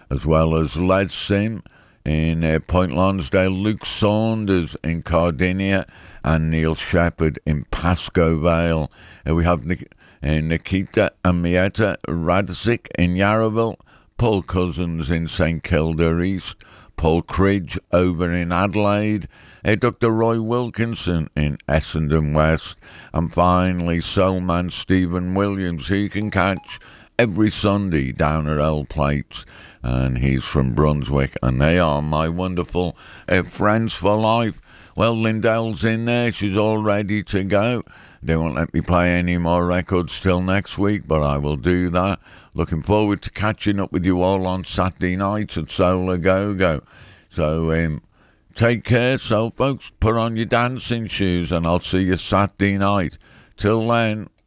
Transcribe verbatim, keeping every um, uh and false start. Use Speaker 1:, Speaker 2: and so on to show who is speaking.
Speaker 1: as well as Les Sim in uh, Point Lonsdale, Luke Saunders in Cardinia, and Neil Shepherd in Pascoe Vale. Uh, we have Nik- uh, Nikita and Mieta Radzik in Yarraville, Paul Cousins in St Kilda East, Paul Cridge over in Adelaide, uh, Doctor Roy Wilkinson in Essendon West, and finally Soulman Stephen Williams, who you can catch every Sunday down at Old Plates, and he's from Brunswick, and they are my wonderful uh, friends for life. Well, Lindell's in there, she's all ready to go. They won't let me play any more records till next week, but I will do that. Looking forward to catching up with you all on Saturday night at Solar Go-Go. So um, take care, so folks, put on your dancing shoes, and I'll see you Saturday night. Till then,